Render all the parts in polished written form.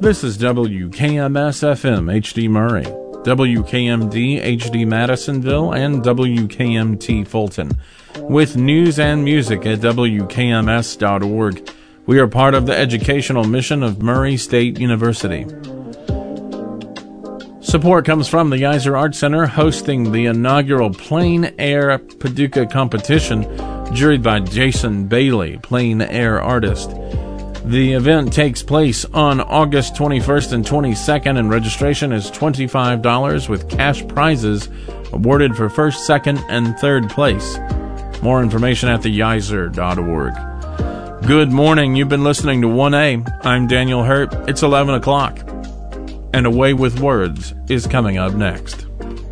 This is WKMS-FM HD Murray, WKMD HD Madisonville, and WKMT Fulton. With news and music at WKMS.org. We are part of the educational mission of Murray State University. Support comes from the Geyser Art Center, hosting the inaugural Plein Air Paducah competition, juried by Jason Bailey, plein air artist. The event takes place on August 21st and 22nd, and registration is $25 with cash prizes awarded for first, second, and third place. More information at thegeyser.org. Good morning. You've been listening to 1A. I'm Daniel Hurt. It's 11 o'clock. And A Way with Words is coming up next.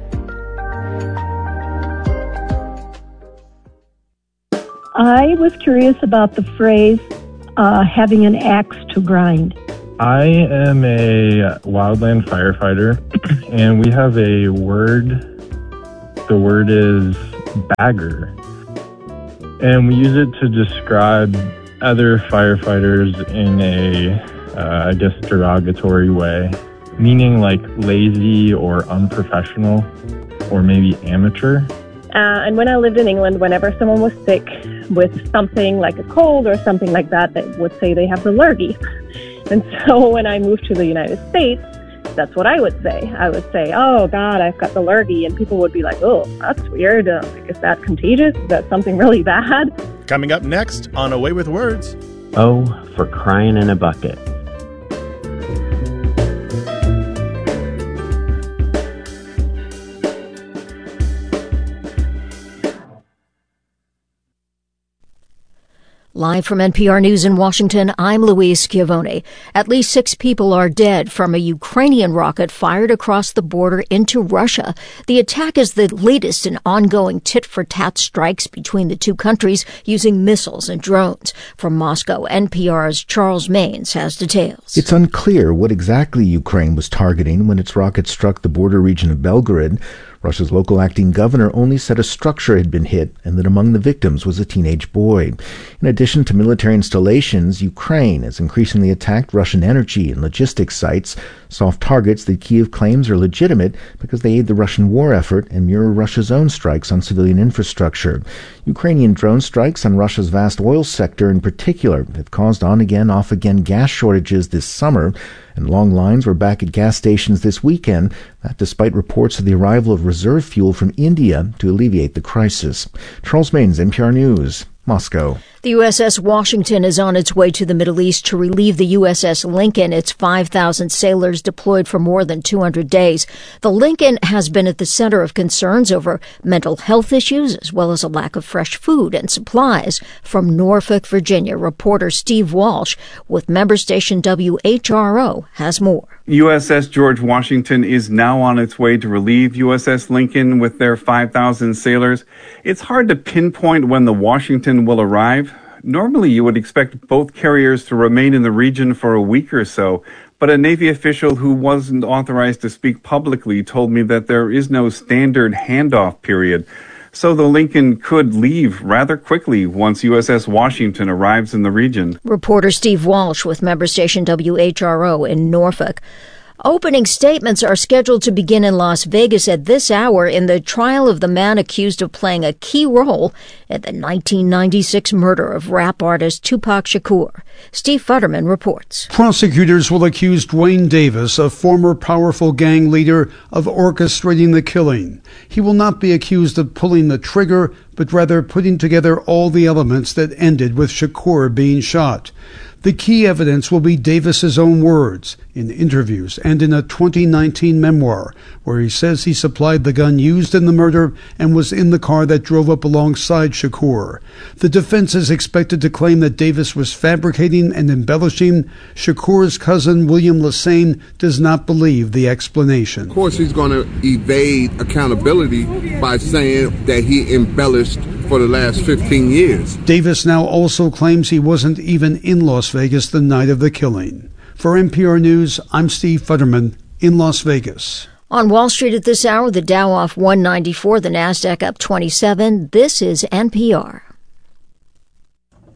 I was curious about the phrase, having an axe to grind. I am a wildland firefighter, and we have a word. The word is bagger. And we use it to describe other firefighters in a, derogatory way, meaning like lazy or unprofessional or maybe amateur. And when I lived in England, whenever someone was sick with something like a cold or something like that, they would say they have the lurgy. And so when I moved to the United States, that's what I would say. I would say, oh, God, I've got the lurgy. And people would be like, oh, that's weird. Is that contagious? Is that something really bad? Coming up next on A Way with Words. Oh, for crying in a bucket. Live from NPR News in Washington, I'm Louise Schiavone. At least 6 people are dead from a Ukrainian rocket fired across the border into Russia. The attack is the latest in ongoing tit-for-tat strikes between the two countries using missiles and drones. From Moscow, NPR's Charles Maynes has details. It's unclear what exactly Ukraine was targeting when its rocket struck the border region of Belgorod. Russia's local acting governor only said a structure had been hit and that among the victims was a teenage boy. In addition to military installations, Ukraine has increasingly attacked Russian energy and logistics sites, soft targets that Kyiv claims are legitimate because they aid the Russian war effort and mirror Russia's own strikes on civilian infrastructure. Ukrainian drone strikes on Russia's vast oil sector in particular have caused on-again, off-again gas shortages this summer, and long lines were back at gas stations this weekend, that despite reports of the arrival of reserve fuel from India to alleviate the crisis. Charles Maynes, NPR News, Moscow. The USS Washington is on its way to the Middle East to relieve the USS Lincoln, its 5,000 sailors deployed for more than 200 days. The Lincoln has been at the center of concerns over mental health issues as well as a lack of fresh food and supplies. From Norfolk, Virginia, reporter Steve Walsh with member station WHRO has more. USS George Washington is now on its way to relieve USS Lincoln with their 5,000 sailors. It's hard to pinpoint when the Washington will arrive. Normally, you would expect both carriers to remain in the region for a week or so, but a Navy official who wasn't authorized to speak publicly told me that there is no standard handoff period. So the Lincoln could leave rather quickly once USS Washington arrives in the region. Reporter Steve Walsh with member station WHRO in Norfolk. Opening statements are scheduled to begin in Las Vegas at this hour in the trial of the man accused of playing a key role in the 1996 murder of rap artist Tupac Shakur. Steve Futterman reports. Prosecutors will accuse Dwayne Davis, a former powerful gang leader, of orchestrating the killing. He will not be accused of pulling the trigger, but rather putting together all the elements that ended with Shakur being shot. The key evidence will be Davis's own words in interviews and in a 2019 memoir where he says he supplied the gun used in the murder and was in the car that drove up alongside Shakur. The defense is expected to claim that Davis was fabricating and embellishing. Shakur's cousin, William Lassane, does not believe the explanation. Of course, he's going to evade accountability by saying that he embellished for the last 15 years. Davis now also claims he wasn't even in Las Vegas the night of the killing. For NPR News, I'm Steve Futterman in Las Vegas. On Wall Street at this hour, the Dow off 194, the Nasdaq up 27. This is NPR.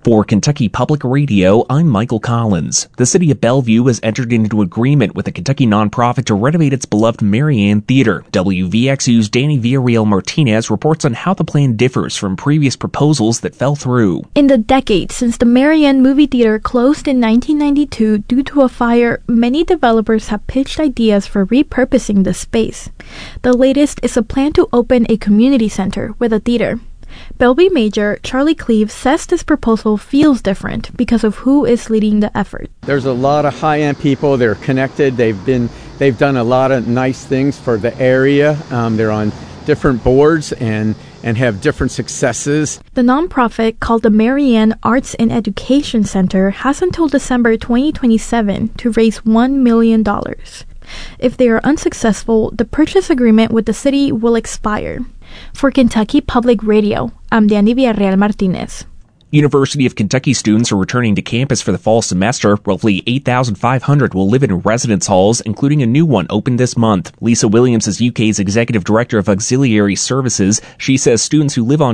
For Kentucky Public Radio, I'm Michael Collins. The city of Bellevue has entered into an agreement with a Kentucky nonprofit to renovate its beloved Marianne Theater. WVXU's Danny Villarreal Martinez reports on how the plan differs from previous proposals that fell through. In the decade since the Marianne Movie Theater closed in 1992 due to a fire, many developers have pitched ideas for repurposing the space. The latest is a plan to open a community center with a theater. Bellevue Mayor Charlie Cleave says this proposal feels different because of who is leading the effort. There's a lot of high-end people. They're connected. They've done a lot of nice things for the area. They're on different boards and have different successes. The nonprofit called the Marianne Arts and Education Center has until December 2027 to raise $1 million. If they are unsuccessful, the purchase agreement with the city will expire. For Kentucky Public Radio, I'm Danny Villarreal Martinez. University of Kentucky students are returning to campus for the fall semester. Roughly 8,500 will live in residence halls, including a new one opened this month. Lisa Williams is UK's executive director of auxiliary services. She says students who live on